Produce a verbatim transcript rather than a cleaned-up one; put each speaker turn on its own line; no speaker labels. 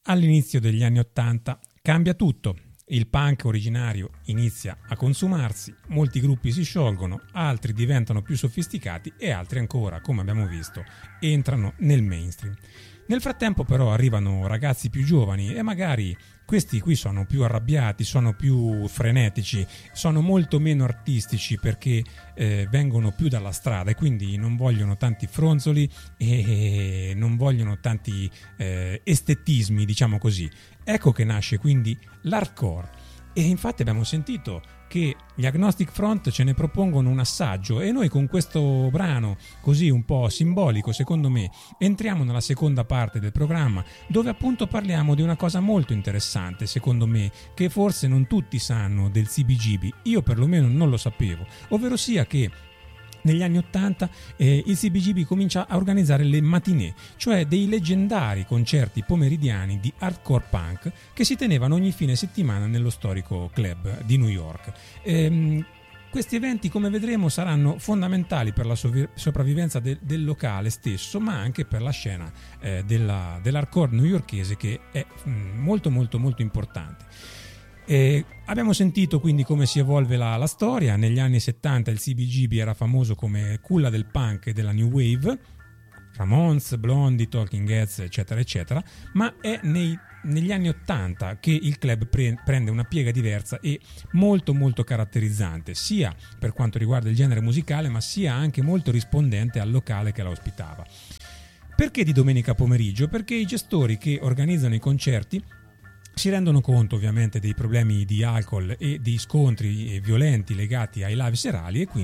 all'inizio degli anni ottanta cambia tutto. Il punk originario inizia a consumarsi, molti gruppi si sciolgono, altri diventano più sofisticati e altri ancora, come abbiamo visto, entrano nel mainstream. Nel frattempo però arrivano ragazzi più giovani e magari questi qui sono più arrabbiati, sono più frenetici, sono molto meno artistici perché eh, vengono più dalla strada e quindi non vogliono tanti fronzoli e non vogliono tanti eh, estetismi, diciamo così. Ecco che nasce quindi l'hardcore e infatti abbiamo sentito che gli Agnostic Front ce ne propongono un assaggio e noi con questo brano così un po' simbolico secondo me entriamo nella seconda parte del programma dove appunto parliamo di una cosa molto interessante secondo me che forse non tutti sanno del C B G B, io perlomeno non lo sapevo, ovvero sia che negli anni ottanta eh, il C B G B comincia a organizzare le matinée, cioè dei leggendari concerti pomeridiani di hardcore punk che si tenevano ogni fine settimana nello storico club di New York. Ehm, questi eventi, come vedremo, saranno fondamentali per la sovri- sopravvivenza de- del locale stesso, ma anche per la scena eh, della, dell'hardcore newyorkese che è mh, molto molto molto importante. Eh, abbiamo sentito quindi come si evolve la, la storia. Negli anni settanta il C B G B era famoso come culla del punk e della new wave, Ramones, Blondie, Talking Heads eccetera eccetera, ma è nei, negli anni ottanta che il club pre, prende una piega diversa e molto molto caratterizzante sia per quanto riguarda il genere musicale ma sia anche molto rispondente al locale che la ospitava. Perché di domenica pomeriggio? Perché i gestori che organizzano i concerti si rendono conto ovviamente dei problemi di alcol e di scontri violenti legati ai live serali e quindi